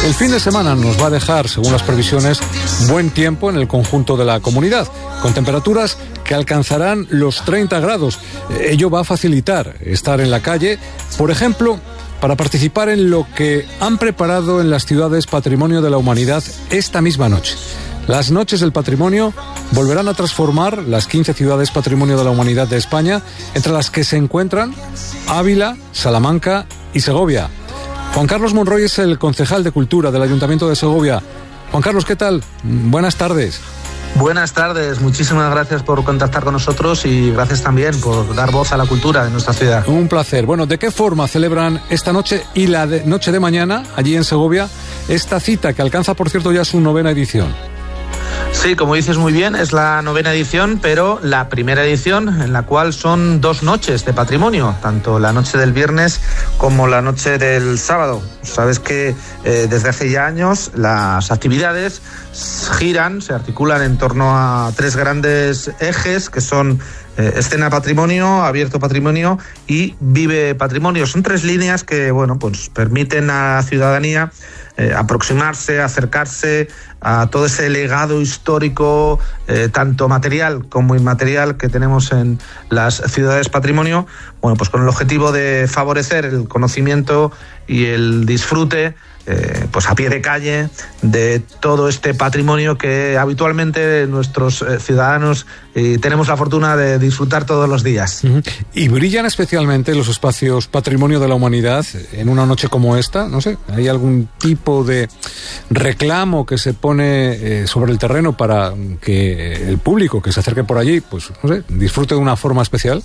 El fin de semana nos va a dejar, según las previsiones, buen tiempo en el conjunto de la comunidad, con temperaturas que alcanzarán los 30 grados. Ello va a facilitar estar en la calle, por ejemplo, para participar en lo que han preparado en las ciudades Patrimonio de la Humanidad esta misma noche. Las Noches del Patrimonio volverán a transformar las 15 ciudades Patrimonio de la Humanidad de España, entre las que se encuentran Ávila, Salamanca y Segovia. Juan Carlos Monroy es el concejal de Cultura del Ayuntamiento de Segovia. Juan Carlos, ¿qué tal? Buenas tardes. Buenas tardes, muchísimas gracias por contactar con nosotros y gracias también por dar voz a la cultura de nuestra ciudad. Un placer. Bueno, ¿de qué forma celebran esta noche y la noche de mañana, allí en Segovia, esta cita que alcanza, por cierto, ya su 9ª edición? Sí, como dices muy bien, es la 9ª edición, pero la primera edición en la cual son 2 noches de patrimonio, tanto la noche del viernes como la noche del sábado. Sabes que desde hace ya años las actividades giran, se articulan en torno a 3 grandes ejes que son Escena Patrimonio, Abierto Patrimonio y Vive Patrimonio. Son 3 líneas que, bueno, pues permiten a la ciudadanía aproximarse, acercarse a todo ese legado histórico, tanto material como inmaterial, que tenemos en las ciudades patrimonio, bueno, pues con el objetivo de favorecer el conocimiento y el disfrute, pues a pie de calle, de todo este patrimonio que habitualmente nuestros ciudadanos tenemos la fortuna de disfrutar todos los días. Y brillan especialmente los espacios Patrimonio de la Humanidad en una noche como esta. No sé, ¿hay algún tipo de reclamo que se pone sobre el terreno para que el público que se acerque por allí, pues no sé, disfrute de una forma especial?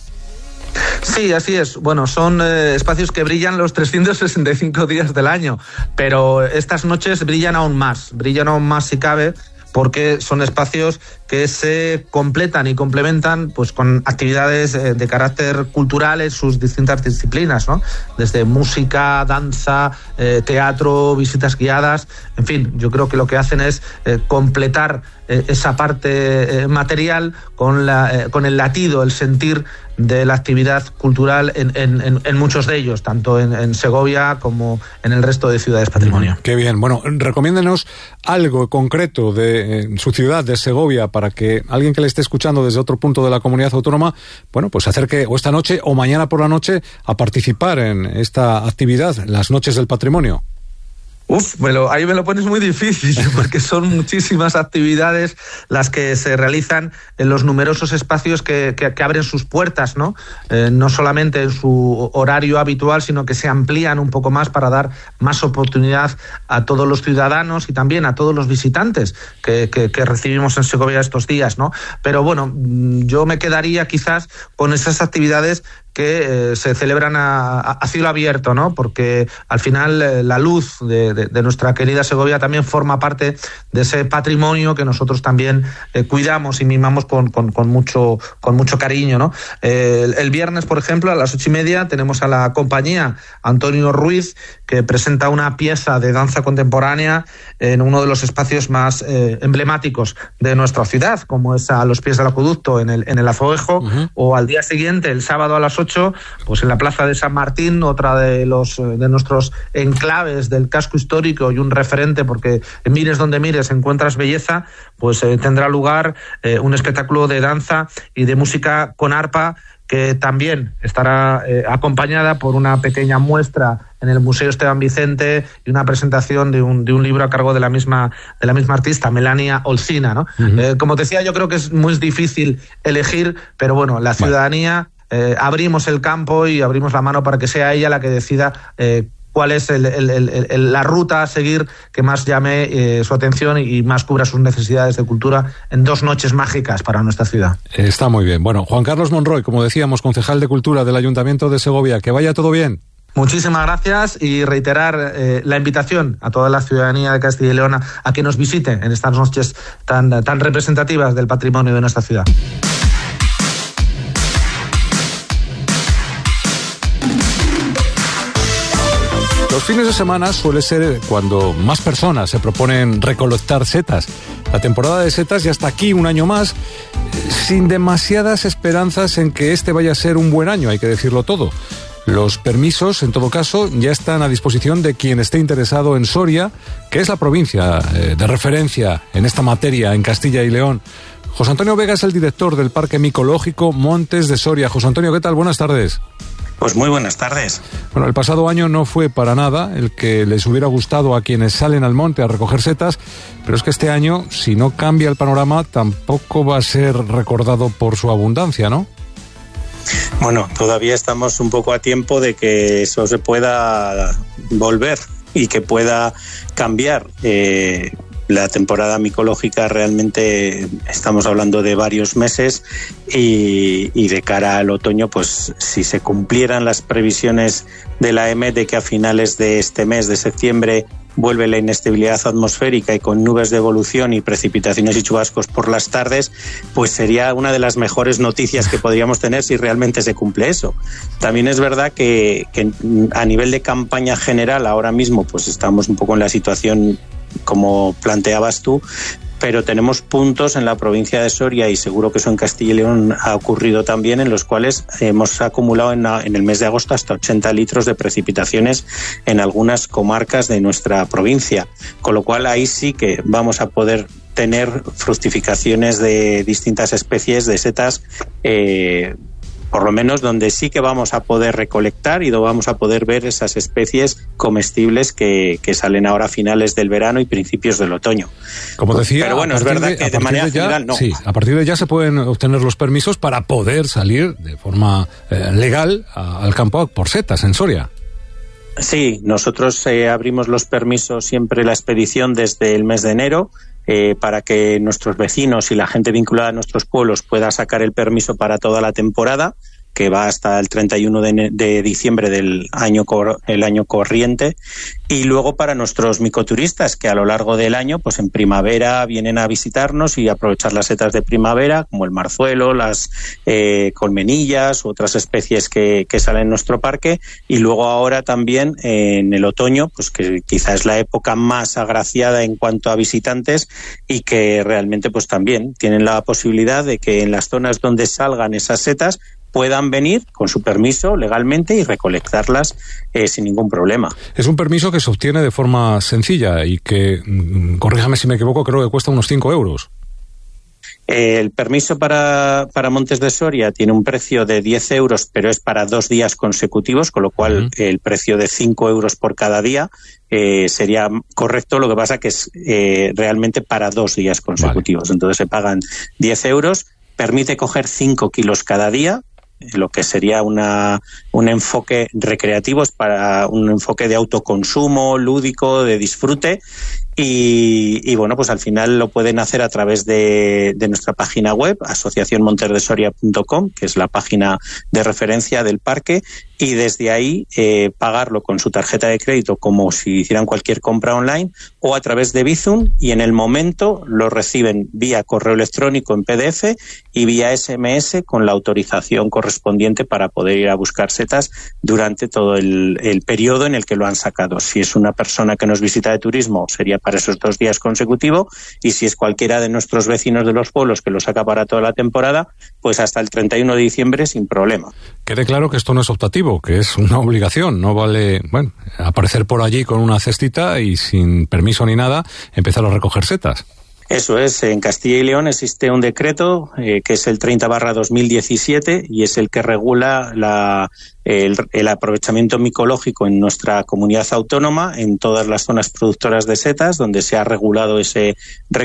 Sí, así es. Bueno, son espacios que brillan los 365 días del año, pero estas noches brillan aún más si cabe, porque son espacios que se completan y complementan pues con actividades de carácter cultural en sus distintas disciplinas, ¿no? Desde música, danza, teatro, visitas guiadas, en fin, yo creo que lo que hacen es completar esa parte material con el latido, el sentir de la actividad cultural en muchos de ellos, tanto en Segovia como en el resto de ciudades patrimonio. Qué bien. Bueno, recomiéndenos algo concreto de su ciudad, de Segovia, para que alguien que le esté escuchando desde otro punto de la comunidad autónoma, bueno, pues se acerque o esta noche o mañana por la noche a participar en esta actividad, las Noches del Patrimonio. Ahí me lo pones muy difícil, porque son muchísimas actividades las que se realizan en los numerosos espacios que abren sus puertas, ¿no? No solamente en su horario habitual, sino que se amplían un poco más para dar más oportunidad a todos los ciudadanos y también a todos los visitantes que recibimos en Segovia estos días, ¿no? Pero bueno, yo me quedaría quizás con esas actividades que se celebran a cielo abierto, ¿no? Porque al final la luz de nuestra querida Segovia también forma parte de ese patrimonio que nosotros también cuidamos y mimamos con mucho cariño, ¿no? El viernes, por ejemplo, a las 8:30 tenemos a la compañía Antonio Ruiz, que presenta una pieza de danza contemporánea en uno de los espacios más emblemáticos de nuestra ciudad, como es a los pies del acueducto en el Azoguejo, o al día siguiente, el sábado a las 8, pues en la Plaza de San Martín, otra de nuestros enclaves del casco histórico y un referente, porque mires donde mires encuentras belleza, pues tendrá lugar un espectáculo de danza y de música con arpa, que también estará acompañada por una pequeña muestra en el Museo Esteban Vicente y una presentación de un libro a cargo de la misma artista, Melania Olcina, ¿no? Como te decía, yo creo que es muy difícil elegir, pero bueno, la ciudadanía, abrimos el campo y abrimos la mano para que sea ella la que decida cuál es la ruta a seguir que más llame su atención y más cubra sus necesidades de cultura en 2 noches mágicas para nuestra ciudad. Está muy bien. Bueno, Juan Carlos Monroy, como decíamos, concejal de Cultura del Ayuntamiento de Segovia, que vaya todo bien. Muchísimas gracias y reiterar la invitación a toda la ciudadanía de Castilla y León a que nos visite en estas noches tan representativas del patrimonio de nuestra ciudad. Los fines de semana suele ser cuando más personas se proponen recolectar setas. La temporada de setas ya está aquí un año más, sin demasiadas esperanzas en que este vaya a ser un buen año, hay que decirlo todo. Los permisos, en todo caso, ya están a disposición de quien esté interesado en Soria, que es la provincia de referencia en esta materia en Castilla y León. José Antonio Vega es el director del Parque Micológico Montes de Soria. José Antonio, ¿qué tal? Buenas tardes. Pues muy buenas tardes. Bueno, el pasado año no fue para nada el que les hubiera gustado a quienes salen al monte a recoger setas, pero es que este año, si no cambia el panorama, tampoco va a ser recordado por su abundancia, ¿no? Bueno, todavía estamos un poco a tiempo de que eso se pueda volver y que pueda cambiar. La temporada micológica realmente estamos hablando de varios meses y de cara al otoño, pues si se cumplieran las previsiones de la EMET de que a finales de este mes de septiembre vuelve la inestabilidad atmosférica y con nubes de evolución y precipitaciones y chubascos por las tardes, pues sería una de las mejores noticias que podríamos tener si realmente se cumple eso. También es verdad que a nivel de campaña general ahora mismo pues estamos un poco en la situación como planteabas tú, pero tenemos puntos en la provincia de Soria y seguro que eso en Castilla y León ha ocurrido también, en los cuales hemos acumulado en el mes de agosto hasta 80 litros de precipitaciones en algunas comarcas de nuestra provincia, con lo cual ahí sí que vamos a poder tener fructificaciones de distintas especies de setas, por lo menos donde sí que vamos a poder recolectar y vamos a poder ver esas especies comestibles que salen ahora a finales del verano y principios del otoño. Como decía, pero bueno, es verdad que de manera general no. Sí, a partir de ya se pueden obtener los permisos para poder salir de forma legal al campo por setas en Soria. Sí, nosotros abrimos los permisos siempre la expedición desde el mes de enero, para que nuestros vecinos y la gente vinculada a nuestros pueblos pueda sacar el permiso para toda la temporada, que va hasta el 31 de diciembre del año corriente, y luego para nuestros micoturistas que a lo largo del año, pues en primavera vienen a visitarnos y aprovechar las setas de primavera, como el marzuelo, las colmenillas u otras especies que salen en nuestro parque, y luego ahora también en el otoño, pues que quizá es la época más agraciada en cuanto a visitantes y que realmente pues también tienen la posibilidad de que en las zonas donde salgan esas setas puedan venir con su permiso legalmente y recolectarlas sin ningún problema. Es un permiso que se obtiene de forma sencilla y que, corríjame si me equivoco, creo que cuesta unos 5 euros. El permiso para Montes de Soria tiene un precio de 10 euros, pero es para 2 días consecutivos, con lo cual el precio de 5 euros por cada día sería correcto. Lo que pasa que es realmente para 2 días consecutivos. Vale. Entonces se pagan 10 euros, permite coger 5 kilos cada día, lo que sería un enfoque recreativo, es para un enfoque de autoconsumo, lúdico, de disfrute. Y bueno, pues al final lo pueden hacer a través de nuestra página web, asociacionmontesdesoria.com, que es la página de referencia del parque, y desde ahí pagarlo con su tarjeta de crédito como si hicieran cualquier compra online o a través de Bizum, y en el momento lo reciben vía correo electrónico en PDF y vía SMS con la autorización correspondiente para poder ir a buscar setas durante todo el periodo en el que lo han sacado. Si es una persona que nos visita de turismo, sería para esos 2 días consecutivos, y si es cualquiera de nuestros vecinos de los pueblos que lo saca para toda la temporada, pues hasta el 31 de diciembre sin problema. Quede claro que esto no es optativo, que es una obligación. No vale, bueno, aparecer por allí con una cestita y sin permiso ni nada empezar a recoger setas. Eso es, en Castilla y León existe un decreto que es el 30/2017 y es el que regula el aprovechamiento micológico en nuestra comunidad autónoma, en todas las zonas productoras de setas, donde se ha regulado ese